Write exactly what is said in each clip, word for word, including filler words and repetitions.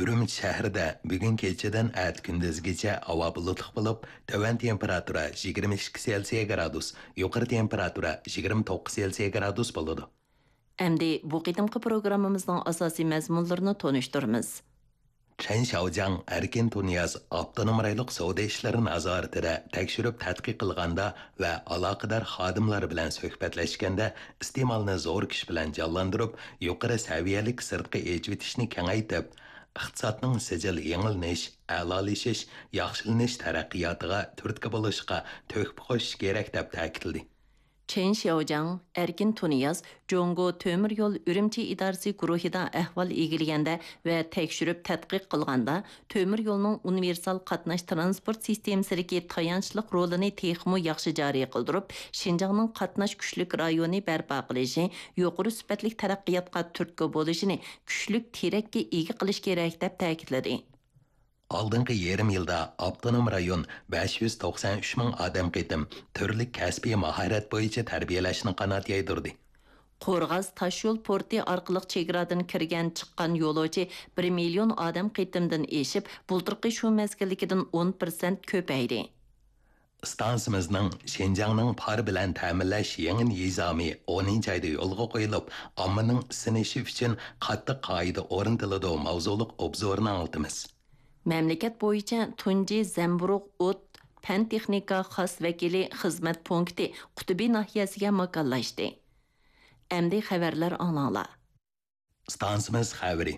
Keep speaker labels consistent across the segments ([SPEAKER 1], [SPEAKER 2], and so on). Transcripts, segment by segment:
[SPEAKER 1] Ürümçi şəhərdə bugün keçədən ət gündüzgəcə hava bulutluq bo'lib, tövan temperatura yigirma ikki Selsiya gradus, yuqori temperatura yigirma to'qqiz Selsiya gradus bo'ladi.
[SPEAKER 2] Әмді bu qitimqi programımızın asasi məzmunlarını tonuşturmuz.
[SPEAKER 1] Chen Xiaojiang Erkin Tunyaz Avtonom rayonluq savdo ishlari nazoratida tekshirib tadqiq qilganda va aloqador xodimlar bilan suhbatlashganda iste'molni zo'r kuch bilan jonlantirib, yuqori saviyalik sirtqi ejitishni kengaytib, iqtisodning sijil yengilnish, a'lolashish, yaxshilanish taraqqiyotiga turtki bo'lishga to'hfa qo'shish kerak deb ta'kidladi.
[SPEAKER 2] Chen Xiaojiang, Erkin Tuniyaz, Jongo Tömür Yol Ürümçi İdarisi guruhida ahval egilganda va tekshirib tadqiq qilganda, Tömür yolning universal qatnash transport sistemasidagi tayanchliq rolini texmo yaxshi joriy qildirib, Şinjanning qatnash kuchlik rayoni barpo qilishi, yuqori sifatli taraqqiyotga turtki bo'lishini kuchlik terakka ega qilish kerak deb ta'kidladi.
[SPEAKER 1] Алдыңғы yarım yılda Avtonom rayon besh yuz to'qson uch ming odam qitim turli kasbiy mahorat bo'yicha tarbiyalashni qanot yaydirdi.
[SPEAKER 2] Qo'rg'az tashyo'l porti orqali chegaradan kirgan chiqqan yo'lovchi bir million odam qitimdan eshib, bultirqi shu mezgilligidan o'n foiz ko'paydi.
[SPEAKER 1] Stansimizning Şinjanning par bilan ta'minlash yangi nizami o'ninchi oyda yo'lga qo'yilib, ommaning isinishi uchun qattiq qoida o'rnatiladi mavzuliq obzorni oltimiz.
[SPEAKER 2] Memleket bo'yicha tunji Zamburug o't pan texnika xos vakili xizmat punkti Qutubi nahiyasiga makonlashdi. Endi xabarlar anala.
[SPEAKER 1] Stansimiz xabari.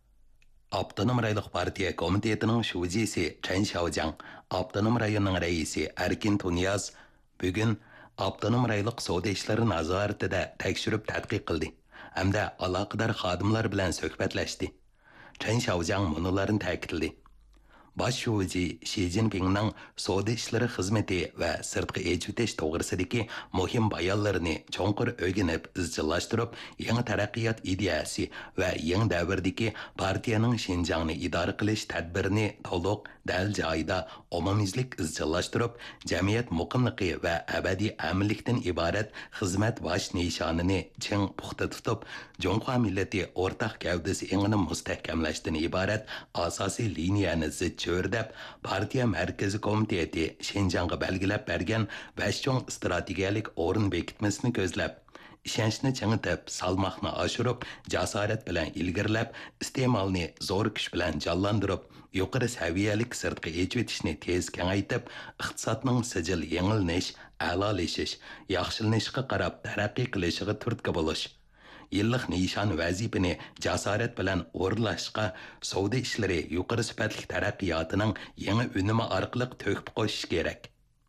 [SPEAKER 1] Avtonom rayonluq partiya komitetining shuvjisi Chen Xiaojiang, Avtonom rayonning raisi Erkin Tunyaz bugun Avtonom rayonluq savdo ishlari nazoratida tekshirib tadqiq qildi hamda aloqador xodimlar bilan suhbatlashdi. Chen Xiaojiang munolarni ta'kidladi. Baş şuvuci Xi Jinping'ning savdo ishlari xizmati va sirtqi ejitish to'g'risidagi muhim bayonlarini cho'nqur o'rganib, izchillashtirib, yangi taraqqiyot ideyasi va yangi davrdagi partiyaning Xinjiangni idora qilish tadbirini to'liq dal joyida omumizlik izchillashtirib, jamiyat muqimligi va abadiy aminlikdan iborat xizmat bosh nishonini ching puxta tutib, Jonghua millati o'rtaq gavdasi engini mustahkamlashdan iborat asosiy liniyani chördep, partiya Merkezi Komiteti Şinjan'a belgilep bergen besh cho'ng strategiyalik o'rin bekitmesini ko'zlab, ishonchni chingitib, salmoqni oshirib, jasorat bilan ilgirlab, iste'molni zo'r kuch bilan jonlantirib, yuqori saviyalik sirtqi ejitishni tez kengaytib, iqtisodning sijil yengilnish, a'lolashish, yaxshilanishga qarab taraqqiy qilishiga turtki bo'lish. Yillik nishon vazifini jasorat bilan o'rlashga savdo ishlari yuqori sifatli taraqqiyotining yangi unumi orqali to'kib qo'shish kerak.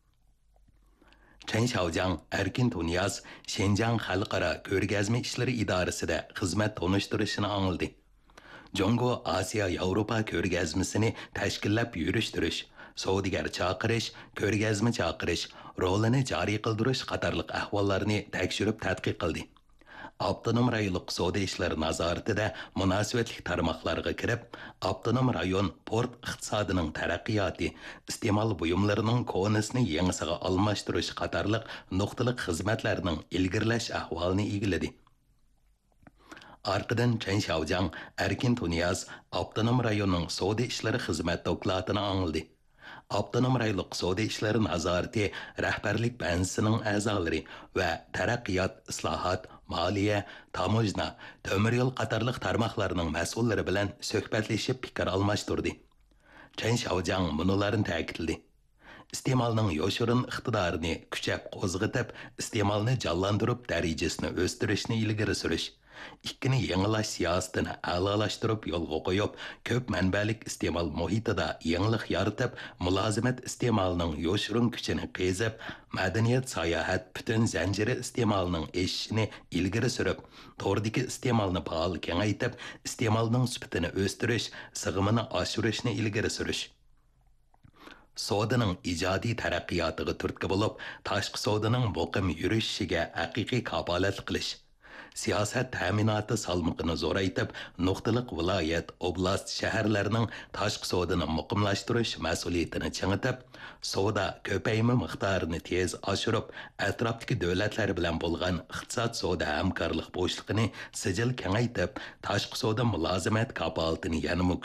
[SPEAKER 1] Chen Xiaojiang Erkin Tunyaz Şinjan xalqaro ko'rgazma ishlari idorasida xizmat tonishtirishini angladi. Jongo Osiyo Yevropa ko'rgazmasini tashkillab yurishtirish, savdogar chaqirish, ko'rgazma chaqirish, rolini joriy qildirish qatorliq ahvollarni tekshirib tadqiq qildi. Avtonom rayonluq savdo ishlari nazoratida munosabatli tarmoqlarga kirib, avtonom rayon port iqtisodining taraqqiyoti, iste'mol buyumlarining konusini yangisiga almashtirish qatorliq nuqtaliq xizmatlarning ilgirlash ahvolini egiladi. Arqadan Chen Xiaojiang Erkin Tunyaz avtonom rayonning savdo ishlari xizmat dokladini angladi. Avtonom rayonluq savdo ishlari nazorati rahbarlik bansining a'zolari va taraqqiyot, islohot, moliya, tamojna, temir yo'l qatorliq tarmoqlarning mas'ullari bilan suhbatlashib fikr almashtirdi. Chen Xiaojiang munolarni ta'kidladi. Iste'molning yoshirin iqtidorini kuchab qo'zg'atib, iste'molni jonlantirib, darajasini o'stirishni ilgari surish, ikkini yangilash siyosatini a'lolashtirib yo'lga qo'yib, ko'p manbalik iste'mol muhitida yangilik yaratib, mulozimat iste'molining yoshirin kuchini qezib, madaniyat, sayohat, butun zanjiri iste'molining eshishini ilgari surib, to'g'ridagi iste'molni faol kengaytib, iste'molning sifatini o'stirish, sig'imini oshirishni ilgari surish. Savdoning ijodiy taraqqiyotiga turtki bo'lib, tashqi savdoning muqim yurishiga haqiqiy kafolat qilish. Siyosat ta'minoti salmoqini zo'raytib, nuqtaliq viloyat, oblast, shaharlarning tashqi savdoni muqimlashtirish mas'uliyatini chingitib, savdo ko'payma miqdorini tez oshirib, atrofdagi davlatlar bilan bo'lgan iqtisod savdo hamkorlik bo'shligini sijil kengaytib, tashqi savdo mulozimat kafolatini yanada